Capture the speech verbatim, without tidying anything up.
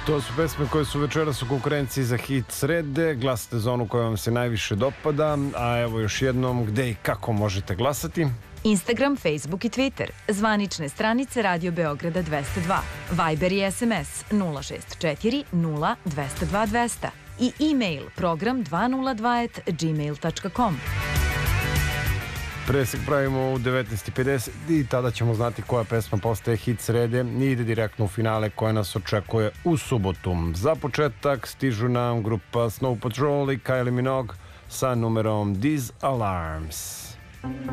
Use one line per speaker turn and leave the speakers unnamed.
To su pesme koje su večeras u konkurenciji za hit srede. Glasate za onu koja vam se najviše dopada. A evo još jednom gde i kako možete glasati.
Instagram, Facebook i Twitter. Zvanične stranice Radio Beograda dvesta dva. Viber i S M S nula šest četiri nula dvesta dva dvesta. I e-mail program dvesta dva at gmail dot com.
Presek pravimo u devetnaest i pedeset i tada ćemo znati koja pesma postaje hit srede i ide direktno u finale koje nas očekuje u subotu. Za početak stižu nam grupa Snow Patrol i Kylie Minogue sa numerom These Alarms.